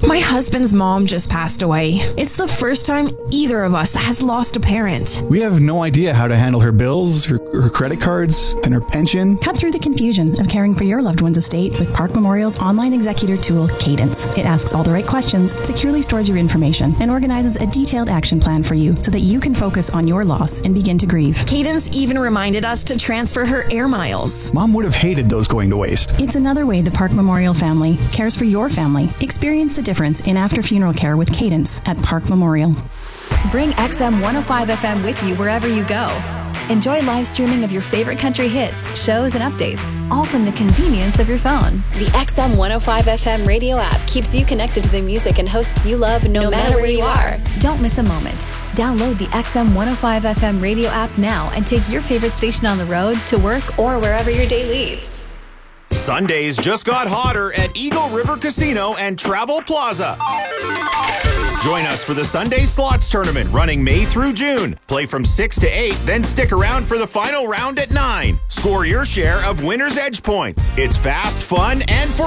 My husband's mom just passed away. It's the first time either of us has lost a parent. We have no idea how to handle her bills, her credit cards, and her pension. Cut through the confusion of caring for your loved one's estate with Park Memorial's online executor tool, Cadence. It asks all the right questions, securely stores your information, and organizes a detailed action plan for you so that you can focus on your loss and begin to grieve. Cadence even reminded us to transfer her air miles. Mom would have hated those going to waste. It's another way the Park Memorial family cares for your family. Experience the difference in after-funeral care with Cadence at Park Memorial. Bring XM 105 FM with you wherever you go. Enjoy live streaming of your favorite country hits, shows, and updates, all from the convenience of your phone. The XM 105 FM radio app keeps you connected to the music and hosts you love no matter where you are. Don't miss a moment. Download the XM 105 FM radio app now and take your favorite station on the road, to work, or wherever your day leads. Sundays just got hotter at Eagle River Casino and Travel Plaza. Join us for the Sunday Slots Tournament running May through June. Play from 6 to 8, then stick around for the final round at 9. Score your share of winner's edge points. It's fast, fun, and for